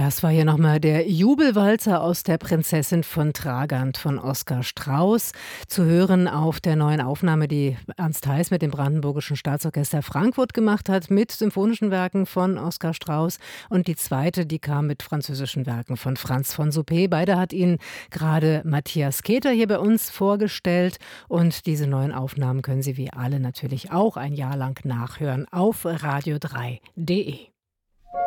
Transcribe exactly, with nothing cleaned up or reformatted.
Das war hier nochmal der Jubelwalzer aus der Prinzessin von Tragand von Oskar Strauß, zu hören auf der neuen Aufnahme, die Ernst Heiß mit dem Brandenburgischen Staatsorchester Frankfurt gemacht hat, mit symphonischen Werken von Oskar Strauß. Und die zweite, die kam mit französischen Werken von Franz von Suppé. Beide hat Ihnen gerade Matthias Keter hier bei uns vorgestellt. Und diese neuen Aufnahmen können Sie wie alle natürlich auch ein Jahr lang nachhören auf radio drei punkt de.